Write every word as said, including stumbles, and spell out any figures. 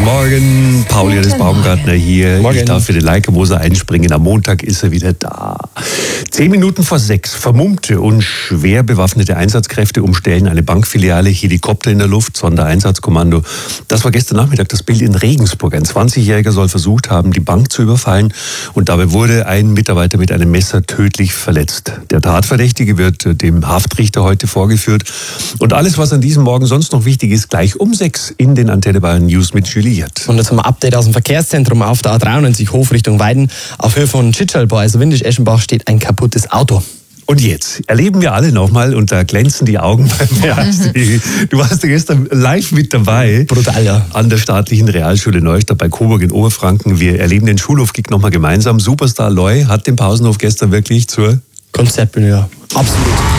Morgen, Paulius Baumgartner hier. Morgen. Ich darf für den Leikemoser einspringen. Am Montag ist er wieder da. Zehn Minuten vor sechs. Vermummte und schwer bewaffnete Einsatzkräfte umstellen eine Bankfiliale, Helikopter in der Luft, Sondereinsatzkommando. Das war gestern Nachmittag das Bild in Regensburg. Ein zwanzigjähriger soll versucht haben, die Bank zu überfallen. Und dabei wurde ein Mitarbeiter mit einem Messer tödlich verletzt. Der Tatverdächtige wird dem Haftrichter heute vorgeführt. Und alles, was an diesem Morgen sonst noch wichtig ist, gleich um sechs in den Antenne Bayern News mit Juliette. Und jetzt haben wir ein Update aus dem Verkehrszentrum auf der A dreiundneunzig Hof Richtung Weiden. Auf Höhe von Tschitschalbau, also Windisch-Eschenbach, steht ein kaputtes Auto. Und jetzt erleben wir alle nochmal, und da glänzen die Augen beim Ersten. Du warst ja gestern live mit dabei. Brutal, ja. An der staatlichen Realschule Neustadt bei Coburg in Oberfranken. Wir erleben den Schulhofkick nochmal gemeinsam. Superstar Loy hat den Pausenhof gestern wirklich zur Konzertbühne, ja. Absolut.